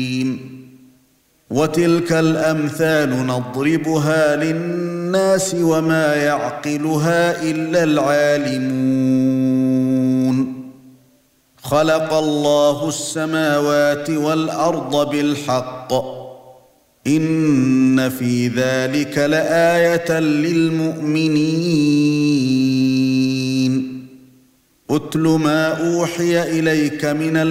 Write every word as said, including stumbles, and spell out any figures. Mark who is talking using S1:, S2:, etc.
S1: وتلك الأمثال نضربها للناس وما يعقلها إلا العالمون. خلق الله السماوات والأرض بالحق إن في ذلك لآية للمؤمنين. اتل ما أوحي إليك من